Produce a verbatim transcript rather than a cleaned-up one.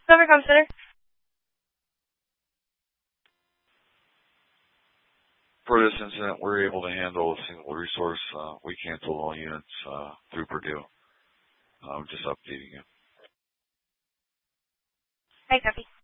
Silvercom Center. For this incident, we're able to handle a single resource. Uh, we canceled all units uh, through Purdue. I'm just updating you. Hi, copy.